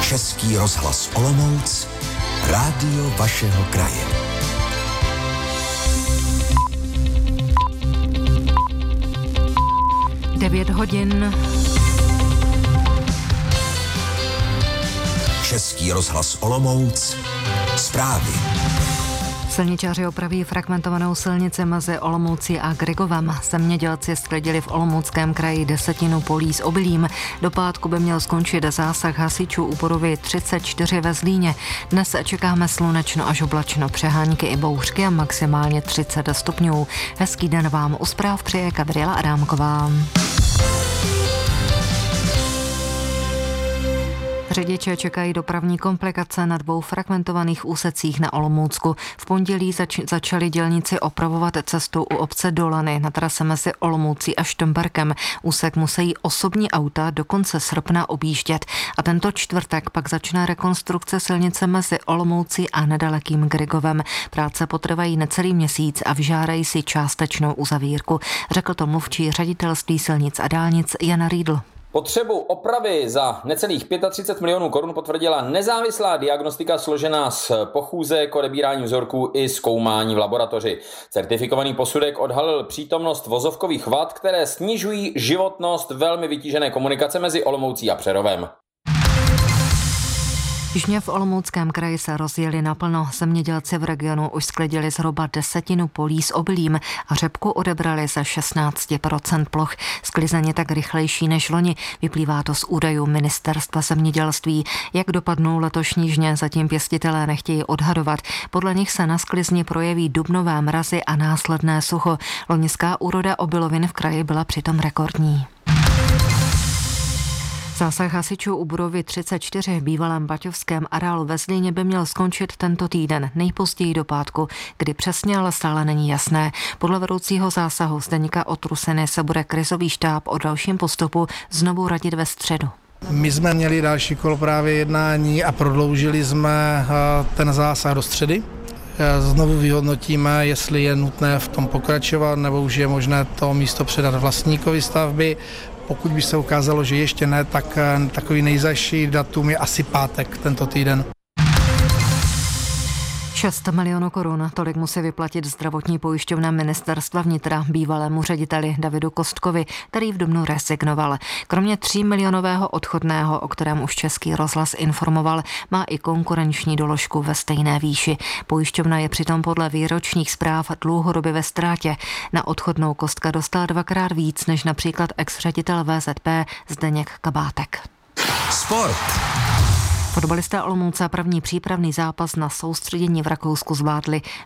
Český rozhlas Olomouc, rádio vašeho kraje. Devět hodin. Český rozhlas Olomouc, zprávy. Silničáři opraví fragmentovanou silnici mezi Olomoucí a Grigovem. Zemědělci sklidili v Olomouckém kraji 10 polí s obilím. Do pátku by měl skončit zásah hasičů u Borovy 34 ve Zlíně. Dnes čekáme slunečno až oblačno, přehánky i bouřky a maximálně 30 stupňů. Hezký den vám u zpráv přeje Gabriela Adámková. Řidiče čekají dopravní komplikace na 2 fragmentovaných úsecích na Olomoucku. V pondělí začali dělníci opravovat cestu u obce Dolany na trase mezi Olomoucí a Štomberkem. Úsek musí osobní auta do konce srpna objíždět. A tento čtvrtek pak začne rekonstrukce silnice mezi Olomoucí a nedalekým Grigovem. Práce potrvají necelý měsíc a vyžádají si částečnou uzavírku, řekl to mluvčí Ředitelství silnic a dálnic Jana Riedl. Potřebu opravy za necelých 35 milionů korun potvrdila nezávislá diagnostika složená z pochůzek, odebírání vzorků i zkoumání v laboratoři. Certifikovaný posudek odhalil přítomnost vozovkových vad, které snižují životnost velmi vytížené komunikace mezi Olomoucí a Přerovem. Jižně v Olomouckém kraji se rozjeli naplno. Zemědělci v regionu už sklidili zhruba 10 polí s obilím a řepku odebrali ze 16% ploch. Sklizení tak rychlejší než loni. Vyplývá to z údajů Ministerstva zemědělství. Jak dopadnou letošní žně, zatím pěstitelé nechtějí odhadovat. Podle nich se na sklizni projeví dubnové mrazy a následné sucho. Loňská úroda obilovin v kraji byla přitom rekordní. Zásah hasičů u Borovy 34 v bývalém baťovském areálu ve Zlíně by měl skončit tento týden, nejpozději do pátku, kdy přesně ale stále není jasné. Podle vedoucího zásahu Zdeňka Otrusiny se bude krizový štáb o dalším postupu znovu radit ve středu. My jsme měli další kolo právě jednání a prodloužili jsme ten zásah do středy. Znovu vyhodnotíme, jestli je nutné v tom pokračovat, nebo už je možné to místo předat vlastníkovi stavby. Pokud by se ukázalo, že ještě ne, tak takový nejzazší datum je asi pátek tento týden. 6 milionů korun, tolik musí vyplatit zdravotní pojišťovna Ministerstva vnitra bývalému řediteli Davidu Kostkovi, který v dubnu rezignoval. Kromě 3 milionového odchodného, o kterém už Český rozhlas informoval, má i konkurenční doložku ve stejné výši. Pojišťovna je přitom podle výročních zpráv dlouhodobě ve ztrátě. Na odchodnou Kostka dostal 2krát víc než například ex-ředitel VZP Zdeněk Kabátek. Sport. Fotbalisté Olomouce první přípravný zápas na soustředění v Rakousku zvládli.